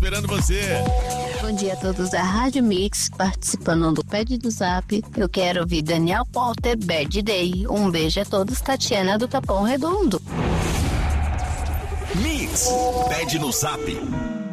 esperando você. Bom dia a todos da Rádio Mix, participando do Pede do Zap. Eu quero ouvir Daniel Porter, Bad Day. Um beijo a todos, Tatiana do Capão Redondo. Mix, Pede no Zap.